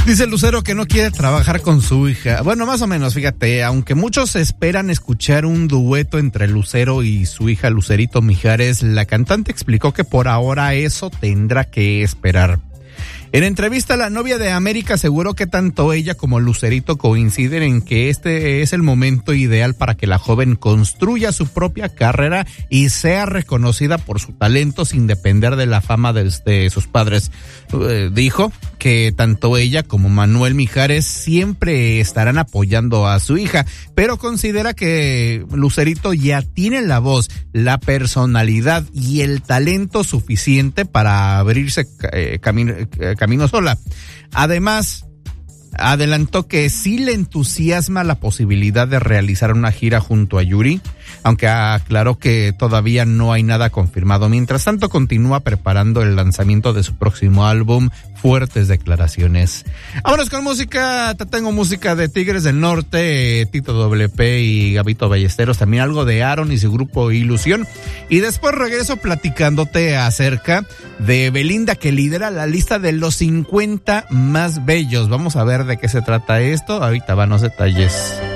Dice Lucero que no quiere trabajar con su hija. Bueno, más o menos, fíjate, aunque muchos esperan escuchar un dueto entre Lucero y su hija Lucerito Mijares, la cantante explicó que por ahora eso tendrá que esperar. En entrevista, la novia de América aseguró que tanto ella como Lucerito coinciden en que este es el momento ideal para que la joven construya su propia carrera y sea reconocida por su talento sin depender de la fama de sus padres. Dijo que tanto ella como Manuel Mijares siempre estarán apoyando a su hija, pero considera que Lucerito ya tiene la voz, la personalidad y el talento suficiente para abrirse camino sola. Además, adelantó que sí le entusiasma la posibilidad de realizar una gira junto a Yuri, aunque aclaró que todavía no hay nada confirmado. Mientras tanto, continúa preparando el lanzamiento de su próximo álbum, Fuertes Declaraciones. Vámonos con música. Te tengo música de Tigres del Norte, Tito WP y Gabito Ballesteros, también algo de Aaron y su grupo Ilusión. Y después regreso platicándote acerca de Belinda, que lidera la lista de los 50 más bellos. Vamos a ver de qué se trata esto. Ahorita van los detalles.